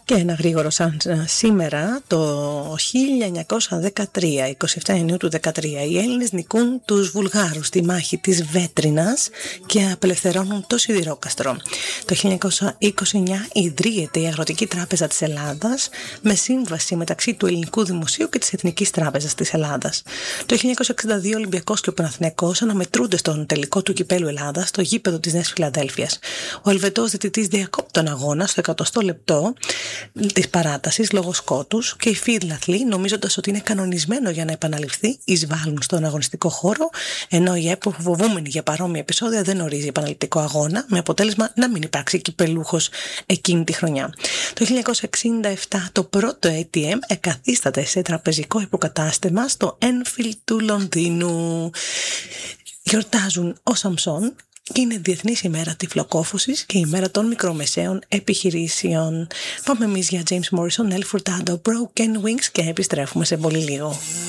Και ένα γρήγορο σαν σήμερα, το 1913, 27 Ιουνίου του 2013, οι Έλληνες νικούν τους Βουλγάρους στη μάχη της Βέτρινας και απελευθερώνουν το Σιδηρόκαστρο. Το 1929 ιδρύεται η Αγροτική Τράπεζα της Ελλάδας με σύμβαση μεταξύ του Ελληνικού Δημοσίου και της Εθνικής Τράπεζας της Ελλάδας. Το 1962 ο Ολυμπιακός και ο Παναθηναϊκός αναμετρούνται στον τελικό του Κυπέλλου Ελλάδας στο γήπεδο της Νέας Φιλαδέλφειας. Ο Ελβετός διαιτητής διακόπτει τον αγώνα στο 100ο λεπτό της παράτασης λόγω σκότους και οι φίλαθλοι, νομίζοντας ότι είναι κανονισμένο για να επαναληφθεί, εισβάλλουν στον αγωνιστικό χώρο, ενώ η ΕΠΟ, φοβούμενη για παρόμοια επεισόδια, δεν ορίζει επαναληπτικό αγώνα, με αποτέλεσμα να μην υπάρξει κυπελούχος εκείνη τη χρονιά. Το 1967 το πρώτο ATM εκαθίσταται σε τραπεζικό υποκατάστημα στο Enfield του Λονδίνου. Γιορτάζουν ο Σαμσόν και είναι Διεθνής ημέρα τυφλοκόφωσης και ημέρα των μικρομεσαίων επιχειρήσεων. Πάμε εμείς για James Morrison, El Furtado, Broken Wings και επιστρέφουμε σε πολύ λίγο.